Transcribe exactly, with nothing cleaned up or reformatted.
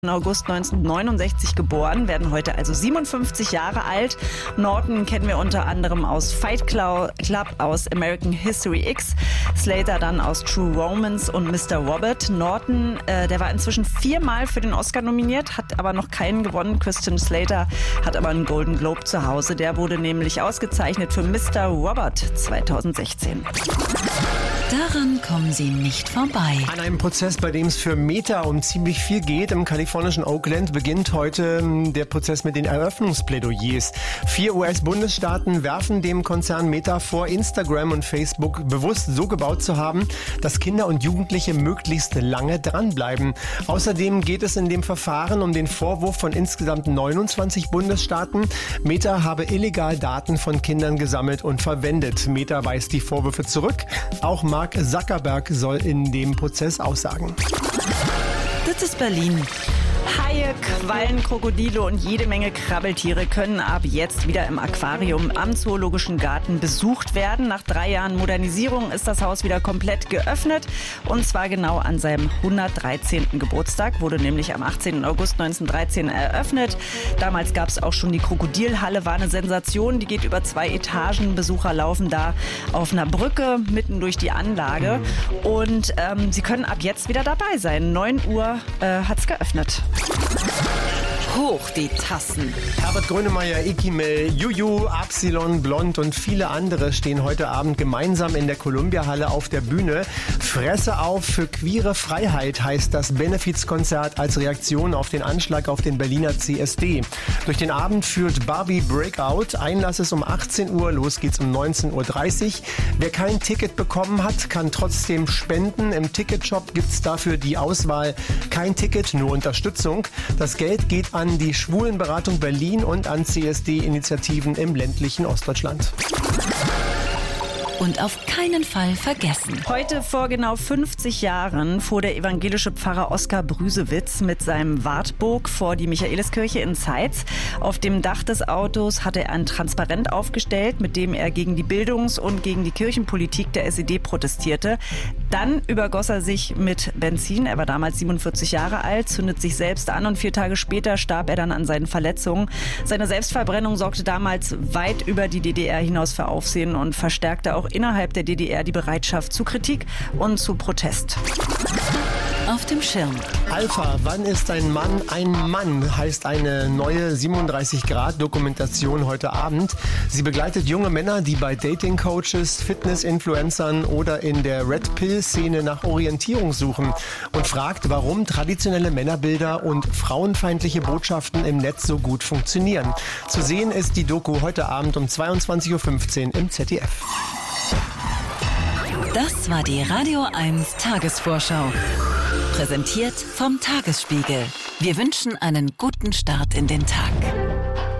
August neunzehnhundertneunundsechzig geboren, werden heute also siebenundfünfzig Jahre alt. Norton kennen wir unter anderem aus Fight Club, aus American History X, Slater dann aus True Romance und Mister Robot. Norton, äh, der war inzwischen viermal für den Oscar nominiert, hat aber noch keinen gewonnen. Christian Slater hat aber einen Golden Globe zu Hause. Der wurde nämlich ausgezeichnet für Mister Robot zweitausendsechzehn. Daran kommen Sie nicht vorbei. An einem Prozess, bei dem es für Meta um ziemlich viel geht, im kalifornischen Oakland beginnt heute der Prozess mit den Eröffnungsplädoyers. Vier U S-Bundesstaaten werfen dem Konzern Meta vor, Instagram und Facebook bewusst so gebaut zu haben, dass Kinder und Jugendliche möglichst lange dranbleiben. Außerdem geht es in dem Verfahren um den Vorwurf von insgesamt neunundzwanzig Bundesstaaten. Meta habe illegal Daten von Kindern gesammelt und verwendet. Meta weist die Vorwürfe zurück. Auch Mark Zuckerberg soll in dem Prozess aussagen. Das ist Berlin. Haie, Quallen, Krokodile und jede Menge Krabbeltiere können ab jetzt wieder im Aquarium am Zoologischen Garten besucht werden. Nach drei Jahren Modernisierung ist das Haus wieder komplett geöffnet. Und zwar genau an seinem hundertdreizehnten Geburtstag. Wurde nämlich am achtzehnten August neunzehnhundertdreizehn eröffnet. Damals gab es auch schon die Krokodilhalle. War eine Sensation. Die geht über zwei Etagen. Besucher laufen da auf einer Brücke mitten durch die Anlage. Und ähm, sie können ab jetzt wieder dabei sein. neun Uhr äh, hat es geöffnet. Hoch die Tassen. Herbert Grönemeyer, Ikimel, Juju, Absilon, Blond und viele andere stehen heute Abend gemeinsam in der Columbia-Halle auf der Bühne. Fresse auf für queere Freiheit heißt das Benefizkonzert als Reaktion auf den Anschlag auf den Berliner C S D. Durch den Abend führt Barbie Breakout. Einlass ist um achtzehn Uhr, los geht's um neunzehn Uhr dreißig. Wer kein Ticket bekommen hat, kann trotzdem spenden. Im Ticketshop gibt's dafür die Auswahl kein Ticket, nur Unterstützung. Das Geld geht an die Schwulenberatung Berlin und an C S D-Initiativen im ländlichen Ostdeutschland. Und auf keinen Fall vergessen. Heute vor genau fünfzig Jahren fuhr der evangelische Pfarrer Oskar Brüsewitz mit seinem Wartburg vor die Michaeliskirche in Zeitz. Auf dem Dach des Autos hatte er ein Transparent aufgestellt, mit dem er gegen die Bildungs- und gegen die Kirchenpolitik der S E D protestierte. Dann übergoss er sich mit Benzin. Er war damals siebenundvierzig Jahre alt, zündet sich selbst an und vier Tage später starb er dann an seinen Verletzungen. Seine Selbstverbrennung sorgte damals weit über die D D R hinaus für Aufsehen und verstärkte auch innerhalb der D D R die Bereitschaft zu Kritik und zu Protest. Auf dem Schirm. Alpha, wann ist ein Mann ein Mann, heißt eine neue siebenunddreißig Grad Dokumentation heute Abend. Sie begleitet junge Männer, die bei Dating-Coaches, Fitness-Influencern oder in der Red-Pill-Szene nach Orientierung suchen und fragt, warum traditionelle Männerbilder und frauenfeindliche Botschaften im Netz so gut funktionieren. Zu sehen ist die Doku heute Abend um zweiundzwanzig Uhr fünfzehn im Z D F. Das war die Radio eins Tagesvorschau. Präsentiert vom Tagesspiegel. Wir wünschen einen guten Start in den Tag.